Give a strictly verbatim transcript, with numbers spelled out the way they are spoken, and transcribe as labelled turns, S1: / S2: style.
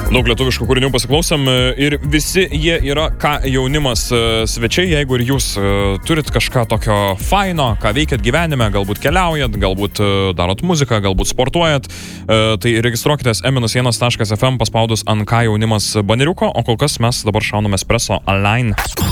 S1: Daug lietuviškų kūrinių pasiklausėm ir visi jie yra ką jaunimas svečiai. Jeigu ir jūs turit kažką tokio faino, ką veikiat gyvenime, galbūt keliaujat, galbūt darot muziką, galbūt sportuojat, tai registruokitės e vienas taškas ef em paspaudus ant ką jaunimas baneriuko, o kol kas mes dabar šauname Espresso Align.